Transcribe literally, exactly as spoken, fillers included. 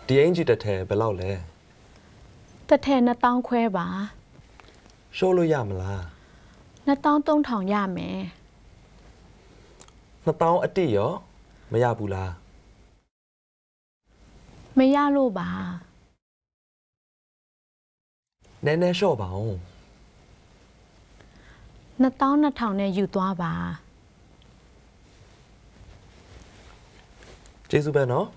ဒီအင်ဂျီတစ်ထည်ဘယ်လောက်လဲတစ်ထည်နှစ်တောင်းခွဲပါရှိုးလို့ရမလားနှစ်တောင်းသုံးထောင်ရမယ်နှစ်တောင်းအတိရောမရဘူးလားမရလို့ပါနည်းနည်းလျှော့ပါဦးနှစ်တောင်းနှစ်ထောင်နဲ့ယူသွားပါကျေးဇူးပဲနော်